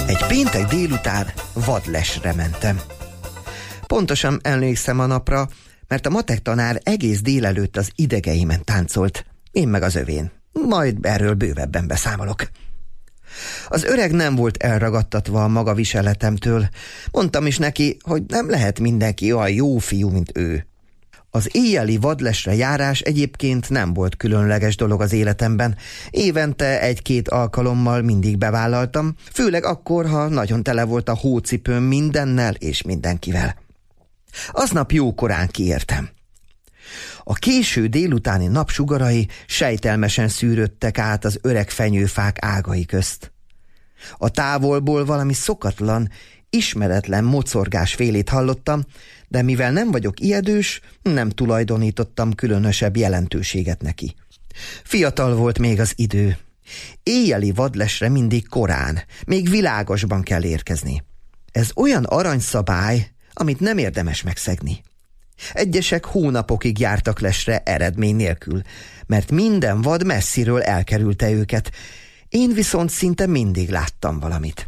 Egy péntek délután vadlesre mentem. Pontosan emlékszem a napra, mert a matek tanár egész délelőtt az idegeimen táncolt, én meg az övén. Majd erről bővebben beszámolok. Az öreg nem volt elragadtatva a maga viseletemtől. Mondtam is neki, hogy nem lehet mindenki olyan jó fiú, mint ő. Az éjjeli vadlesre járás egyébként nem volt különleges dolog az életemben. Évente 1-2 alkalommal mindig bevállaltam, főleg akkor, ha nagyon tele volt a hócipőm mindennel és mindenkivel. Aznap jókorán kiértem. A késő délutáni napsugarai sejtelmesen szűrődtek át az öreg fenyőfák ágai közt. A távolból valami szokatlan, ismeretlen mocorgás félét hallottam, de mivel nem vagyok ijedős, nem tulajdonítottam különösebb jelentőséget neki. Fiatal volt még az idő. Éjjeli vadlesre mindig korán, még világosban kell érkezni. Ez olyan aranyszabály, amit nem érdemes megszegni. Egyesek hónapokig jártak lesre eredmény nélkül, mert minden vad messziről elkerülte őket. Én viszont szinte mindig láttam valamit.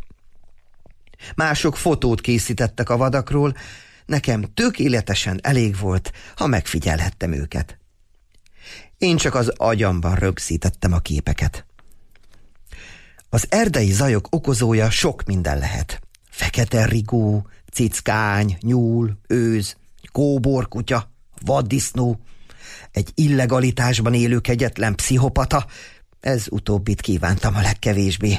Mások fotót készítettek a vadakról, nekem tökéletesen elég volt, ha megfigyelhettem őket. Én csak az agyamban rögzítettem a képeket. Az erdei zajok okozója sok minden lehet. Fekete rigó, cickány, nyúl, őz, kóborkutya, vaddisznó, egy illegalitásban élő kegyetlen pszichopata, ez utóbbit kívántam a legkevésbé.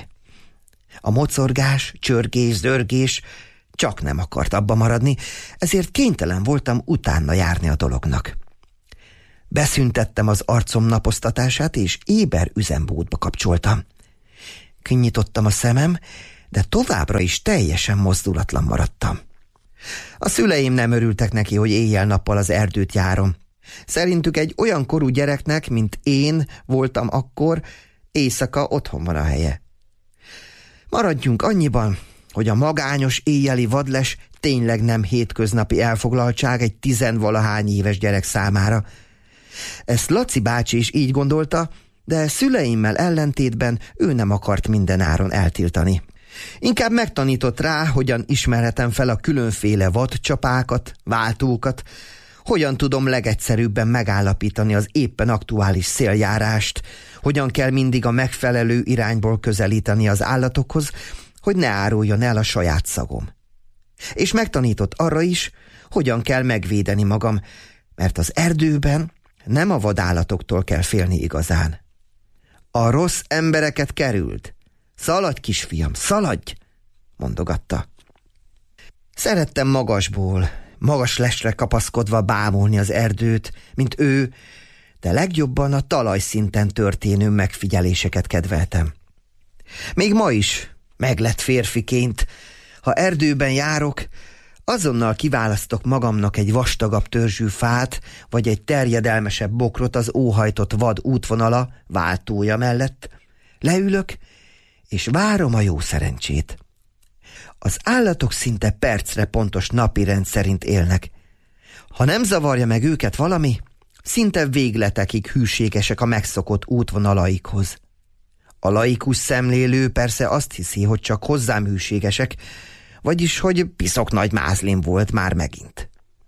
A mocorgás, csörgés, zörgés csak nem akart abba maradni, ezért kénytelen voltam utána járni a dolognak. Beszüntettem az arcom napoztatását, és éber üzemmódba kapcsoltam. Kinyitottam a szemem, de továbbra is teljesen mozdulatlan maradtam. A szüleim nem örültek neki, hogy éjjel-nappal az erdőt járom. Szerintük egy olyan korú gyereknek, mint én voltam akkor, éjszaka otthon van a helye. Maradjunk annyiban, hogy a magányos éjjeli vadles tényleg nem hétköznapi elfoglaltság egy 10-valahány éves gyerek számára. Ezt Laci bácsi is így gondolta, de szüleimmel ellentétben ő nem akart mindenáron eltiltani. Inkább megtanított rá, hogyan ismerhetem fel a különféle vadcsapákat, váltókat, hogyan tudom legegyszerűbben megállapítani az éppen aktuális széljárást, hogyan kell mindig a megfelelő irányból közelíteni az állatokhoz, hogy ne áruljon el a saját szagom. És megtanított arra is, hogyan kell megvédeni magam, mert az erdőben nem a vadállatoktól kell félni igazán. A rossz embereket kerüld. Szaladj, kisfiam, szaladj! Mondogatta. Szerettem magas lesre kapaszkodva bámulni az erdőt, mint ő, de legjobban a talajszinten történő megfigyeléseket kedveltem. Még ma is, meglett férfiként, ha erdőben járok, azonnal kiválasztok magamnak egy vastagabb törzsű fát, vagy egy terjedelmesebb bokrot az óhajtott vad útvonala, váltója mellett, leülök, és várom a jó szerencsét. Az állatok szinte percre pontos napirend szerint élnek. Ha nem zavarja meg őket valami, szinte végletekig hűségesek a megszokott útvonalaikhoz. A laikus szemlélő persze azt hiszi, hogy csak hozzám hűségesek, vagyis hogy piszok nagy mázlim volt már megint.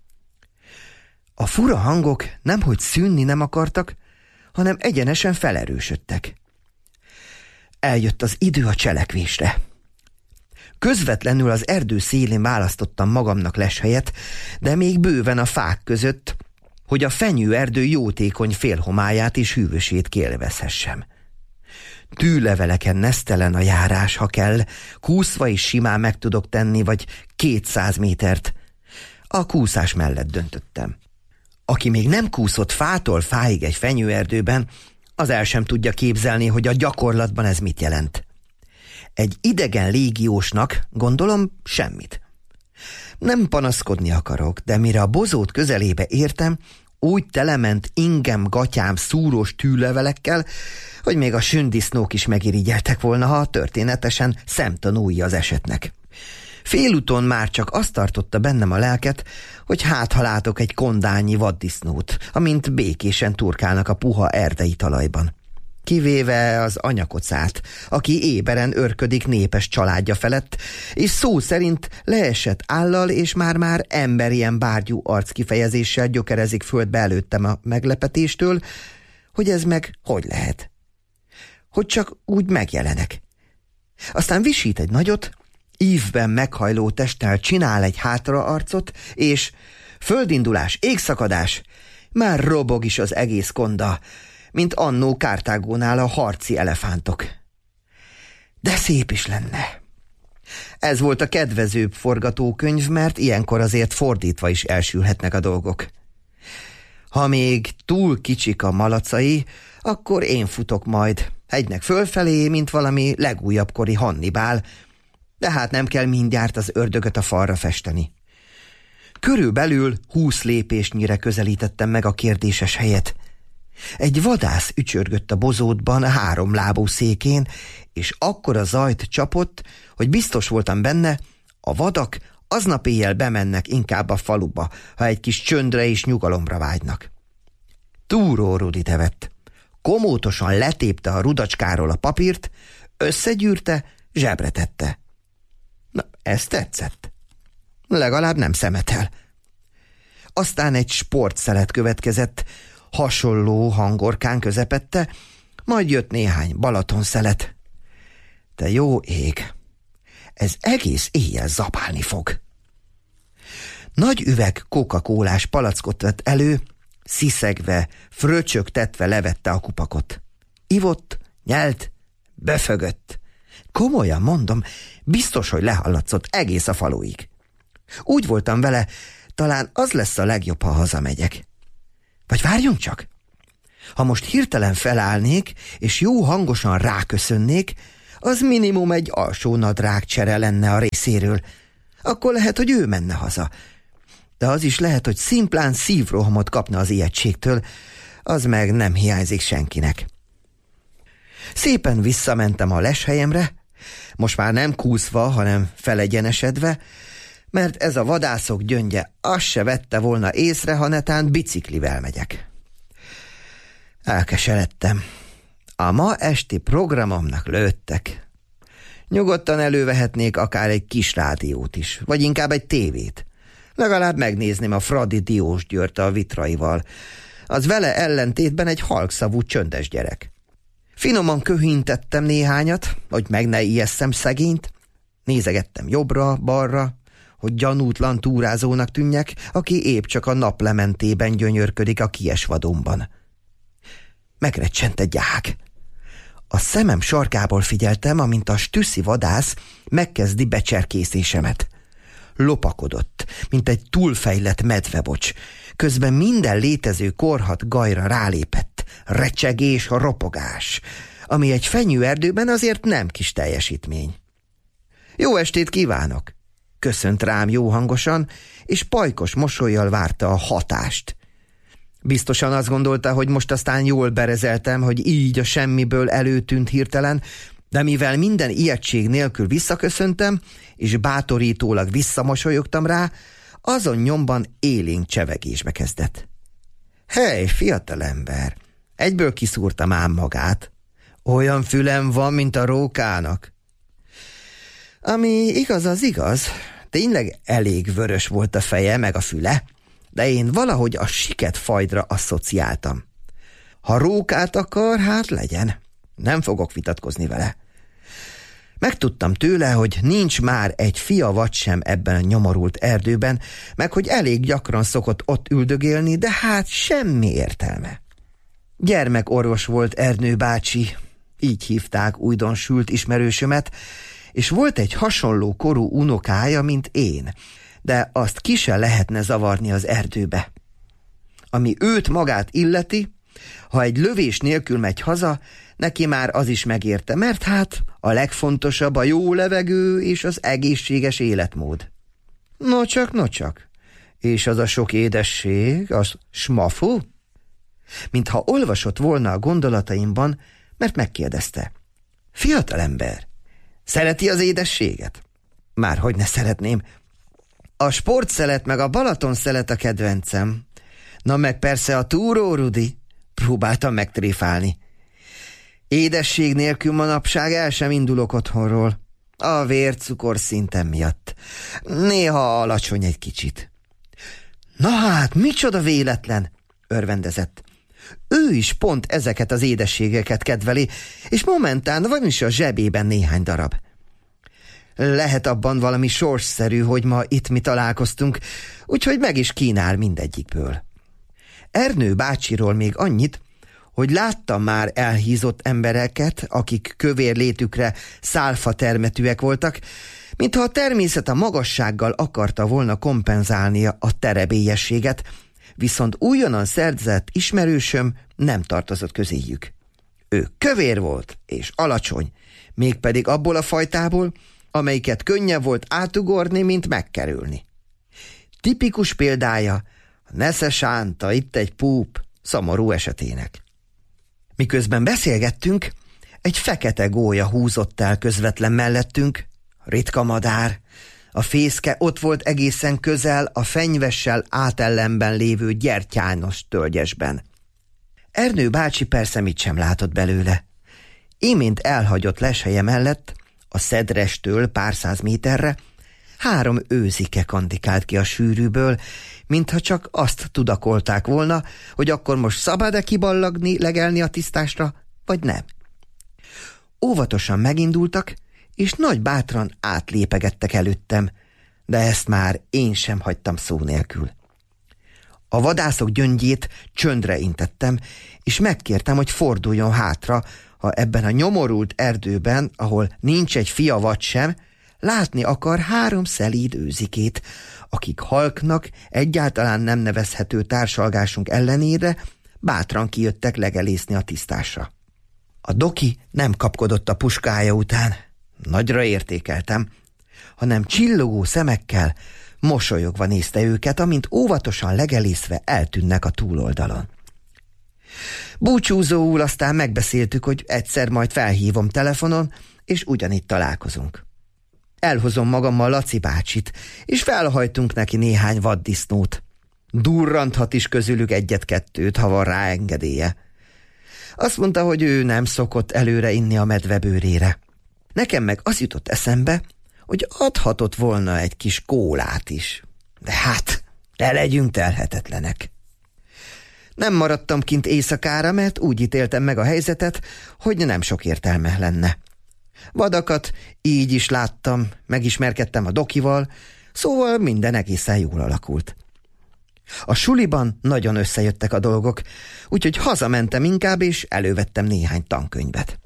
A fura hangok nemhogy szűnni nem akartak, hanem egyenesen felerősödtek. Eljött az idő a cselekvésre. Közvetlenül az erdő szélén választottam magamnak leshelyet, de még bőven a fák között, hogy a fenyőerdő jótékony félhomályát és hűvösét kiélvezhessem. Tűleveleken nesztelen a járás, ha kell, kúszva is simán meg tudok tenni, vagy 200 métert. A kúszás mellett döntöttem. Aki még nem kúszott fától fáig egy fenyőerdőben, az el sem tudja képzelni, hogy a gyakorlatban ez mit jelent. Egy idegen légiósnak, gondolom, semmit. Nem panaszkodni akarok, de mire a bozót közelébe értem, úgy telement ingem gatyám szúrós tűlevelekkel, hogy még a sündisznók is megirigyeltek volna, ha történetesen szemtanúi az esetnek. Félúton már csak azt tartotta bennem a lelket, hogy hát ha látok egy kondányi vaddisznót, amint békésen turkálnak a puha erdei talajban. Kivéve az anyakocát, aki éberen örködik népes családja felett, és szó szerint leesett állal, és már emberien bárgyú arckifejezéssel gyökerezik földbe előttem a meglepetéstől, hogy ez meg hogy lehet? Hogy csak úgy megjelenek. Aztán visít egy nagyot, ívben meghajló testtel csinál egy hátraarcot, és földindulás, égszakadás, már robog is az egész konda, mint annó Kartágónál a harci elefántok. De szép is lenne. Ez volt a kedvezőbb forgatókönyv, mert ilyenkor azért fordítva is elsülhetnek a dolgok. Ha még túl kicsik a malacai, akkor én futok majd, hegynek fölfelé, mint valami legújabbkori Hannibal, de hát nem kell mindjárt az ördögöt a falra festeni. Körülbelül 20 lépésnyire közelítettem meg a kérdéses helyet. Egy vadász ücsörgött a bozótban a 3 lábú székén, és akkora zajt csapott, hogy biztos voltam benne, a vadak aznap éjjel bemennek inkább a faluba, ha egy kis csöndre és nyugalomra vágynak. Túró Rudi tevett. Komótosan letépte a rudacskáról a papírt, összegyűrte, zsebre tette. Na, ez tetszett. Legalább nem szemetel. Aztán egy sportszelet következett, hasonló hangorkán közepette, majd jött néhány Balatonszelet. De jó ég, ez egész éjjel zabálni fog. Nagy üveg Coca-Colás palackot vett elő, sziszegve, fröcsögtetve levette a kupakot. Ivott, nyelt, befögött. Komolyan mondom, biztos, hogy lehallatszott egész a faluig. Úgy voltam vele, talán az lesz a legjobb, ha hazamegyek. Vagy várjunk csak! Ha most hirtelen felállnék, és jó hangosan ráköszönnék, az minimum egy alsó nadrágcsere lenne a részéről. Akkor lehet, hogy ő menne haza. De az is lehet, hogy szimplán szívrohamot kapna az ijegységtől, az meg nem hiányzik senkinek. Szépen visszamentem a leshelyemre, most már nem kúszva, hanem felegyenesedve, mert ez a vadászok gyöngye azt se vette volna észre, ha netán biciklivel megyek. Elkeseredtem. A ma esti programomnak lőttek. Nyugodtan elővehetnék akár egy kis rádiót is, vagy inkább egy tévét. Legalább megnézném a Fradi Diós Győrt a vitraival. Az vele ellentétben egy halkszavú csöndes gyerek. Finoman köhintettem néhányat, hogy meg ne ijesszem szegényt. Nézegettem jobbra-balra, hogy gyanútlan túrázónak tűnjek, aki épp csak a naplementében gyönyörködik a kiesvadonban. Megrecsent egy ág. A szemem sarkából figyeltem, amint a stüszi vadász megkezdi becserkészésemet. Lopakodott, mint egy túlfejlett medvebocs. Közben minden létező korhat gajra rálépett. Recsegés, ropogás, ami egy fenyőerdőben azért nem kis teljesítmény. Jó estét kívánok! Köszönt rám jó hangosan, és pajkos mosollyal várta a hatást. Biztosan azt gondolta, hogy most aztán jól berezeltem, hogy így a semmiből előtűnt hirtelen, de mivel minden ijegység nélkül visszaköszöntem, és bátorítólag visszamosolyogtam rá, azon nyomban élénk csevegésbe kezdett. Hely, fiatalember! Egyből kiszúrtam ám magát. Olyan fülem van, mint a rókának. Ami igaz, az igaz. Tényleg elég vörös volt a feje, meg a füle, de én valahogy a siket fajdra asszociáltam. Ha rókát akar, hát legyen. Nem fogok vitatkozni vele. Megtudtam tőle, hogy nincs már egy fia vagy sem ebben a nyomorult erdőben, meg hogy elég gyakran szokott ott üldögélni, de hát semmi értelme. Gyermekorvos volt Ernő bácsi, így hívták újdonsült ismerősömet, és volt egy hasonló korú unokája, mint én, de azt ki se lehetne zavarni az erdőbe. Ami őt magát illeti, ha egy lövés nélkül megy haza, neki már az is megérte, mert hát a legfontosabb a jó levegő és az egészséges életmód. Nocsak, és az a sok édesség, az smafu? Mintha olvasott volna a gondolataimban, mert megkérdezte. Fiatalember, szereti az édességet? Márhogy ne szeretném. A sportszelet meg a Balatonszelet a kedvencem. Na meg persze a túró, Rudi. Próbáltam megtréfálni. Édesség nélkül manapság el sem indulok otthonról. A vércukor szintem miatt. Néha alacsony egy kicsit. Na hát, micsoda véletlen, örvendezett. Ő is pont ezeket az édességeket kedveli, és momentán van is a zsebében néhány darab. Lehet abban valami sorsszerű, hogy ma itt mi találkoztunk, úgyhogy meg is kínál mindegyikből. Ernő bácsiról még annyit, hogy láttam már elhízott embereket, akik kövér létükre szálfa termetűek voltak, mintha a természet a magassággal akarta volna kompenzálnia a terebélyességet, viszont újonnan szerzett ismerősöm nem tartozott közéjük. Ő kövér volt és alacsony, mégpedig abból a fajtából, amelyiket könnyebb volt átugorni, mint megkerülni. Tipikus példája a Nesze Sánta, itt egy púp szomorú esetének. Miközben beszélgettünk, egy fekete gólya húzott el közvetlen mellettünk, ritka madár. A fészke ott volt egészen közel a fenyvessel átellenben lévő gyertyános tölgyesben. Ernő bácsi persze mit sem látott belőle. Imént elhagyott leshelye mellett, a szedrestől pár száz méterre, 3 őzike kandikált ki a sűrűből, mintha csak azt tudakolták volna, hogy akkor most szabad-e kiballagni, legelni a tisztásra, vagy nem. Óvatosan megindultak, és nagy bátran átlépegettek előttem, de ezt már én sem hagytam szó nélkül. A vadászok gyöngyét csöndre intettem, és megkértem, hogy forduljon hátra, ha ebben a nyomorult erdőben, ahol nincs egy fia vagy sem, látni akar 3 szelíd őzikét, akik halknak, egyáltalán nem nevezhető társalgásunk ellenére bátran kijöttek legelészni a tisztásra. A doki nem kapkodott a puskája után, nagyra értékeltem, hanem csillogó szemekkel, mosolyogva nézte őket, amint óvatosan legelészve eltűnnek a túloldalon. Búcsúzóul aztán megbeszéltük, hogy egyszer majd felhívom telefonon, és ugyanitt találkozunk. Elhozom magammal Laci bácsit, és felhajtunk neki néhány vaddisznót. Durranthat is közülük 1-2, ha van rá engedélye. Azt mondta, hogy ő nem szokott előre inni a medve bőrére. Nekem meg az jutott eszembe, hogy adhatott volna egy kis kólát is. De hát, ne legyünk telhetetlenek. Nem maradtam kint éjszakára, mert úgy ítéltem meg a helyzetet, hogy nem sok értelme lenne. Vadakat így is láttam, megismerkedtem a dokival, szóval minden egészen jól alakult. A suliban nagyon összejöttek a dolgok, úgyhogy hazamentem inkább, és elővettem néhány tankönyvet.